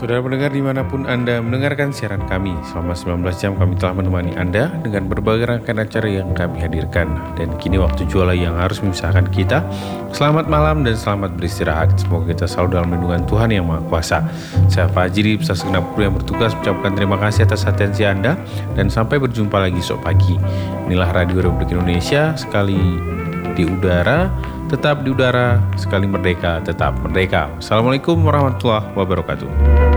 Saudara pendengar dimanapun Anda mendengarkan siaran kami, selama 19 jam kami telah menemani Anda dengan berbagai rangkaian acara yang kami hadirkan. Dan kini waktu jualah yang harus memisahkan kita. Selamat malam dan selamat beristirahat. Semoga kita selalu dalam lindungan Tuhan Yang Maha Kuasa. Saya Fajri, beserta segenap kru yang bertugas mengucapkan terima kasih atas atensi Anda. Dan sampai berjumpa lagi esok pagi. Inilah Radio Republik Indonesia, sekali di udara, tetap di udara, sekali merdeka, tetap merdeka. Assalamualaikum warahmatullahi wabarakatuh.